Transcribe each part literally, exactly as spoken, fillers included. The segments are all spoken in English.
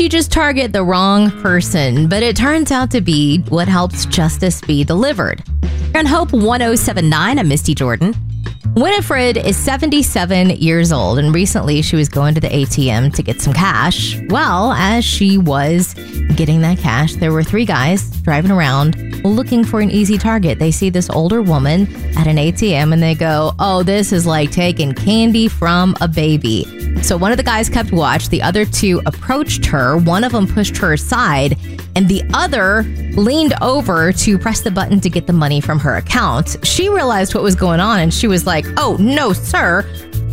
you just target the wrong person, but it turns out to be what helps justice be delivered. You're on Hope one oh seven point nine. I'm Misty Jordan. Winifred is seventy-seven years old, and recently she was going to the A T M to get some cash. Well, as she was getting that cash, there were three guys driving around looking for an easy target. They see this older woman at an A T M and they go, oh, this is like taking candy from a baby. So one of the guys kept watch. The other two approached her. One of them pushed her aside, and the other leaned over to press the button to get the money from her account. She realized what was going on, and she was like, oh, no, sir.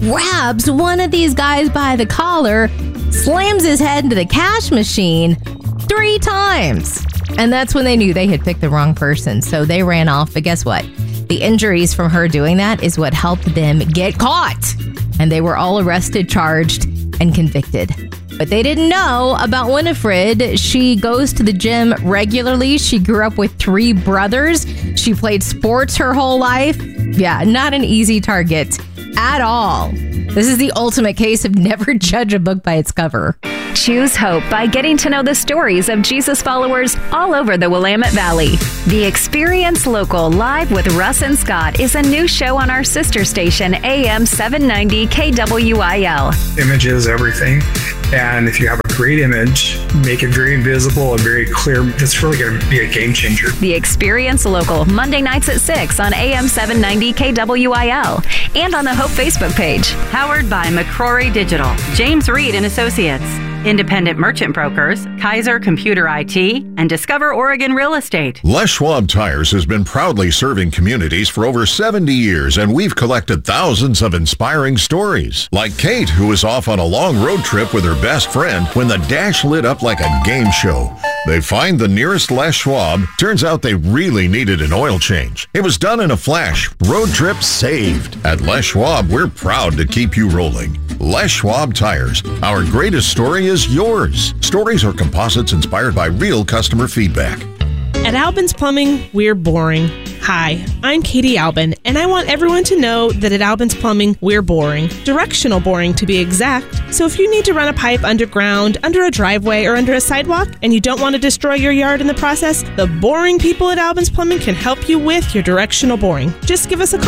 Grabs one of these guys by the collar, slams his head into the cash machine three times. And that's when they knew they had picked the wrong person. So they ran off. But guess what? The injuries from her doing that is what helped them get caught. And they were all arrested, charged, and convicted. But they didn't know about Winifred. She goes to the gym regularly. She grew up with three brothers. She played sports her whole life. Yeah, not an easy target at all. This is the ultimate case of never judge a book by its cover. Choose hope by getting to know the stories of Jesus followers all over the Willamette Valley. The Experience Local Live with Russ and Scott is a new show on our sister station, A M seven ninety K W I L. Image is everything. And if you have a great image, make it very visible and very clear. It's really going to be a game changer. The Experience Local, Monday nights at six on A M seven ninety K W I L and on the Hope Facebook page. Powered by McCrory Digital, James Reed and Associates, Independent Merchant Brokers, Kaiser Computer I T, and Discover Oregon Real Estate. Les Schwab Tires has been proudly serving communities for over seventy years, and we've collected thousands of inspiring stories. Like Kate, who was off on a long road trip with her best friend when the dash lit up like a game show. They find the nearest Les Schwab. Turns out they really needed an oil change. It was done in a flash. Road trip saved. At Les Schwab, we're proud to keep you rolling. Les Schwab Tires. Our greatest story is yours. Stories are composites inspired by real customer feedback. At Albin's Plumbing, we're boring. Hi, I'm Katie Albin, and I want everyone to know that at Albin's Plumbing, we're boring. Directional boring, to be exact. So if you need to run a pipe underground, under a driveway, or under a sidewalk, and you don't want to destroy your yard in the process, the boring people at Albin's Plumbing can help you with your directional boring. Just give us a call.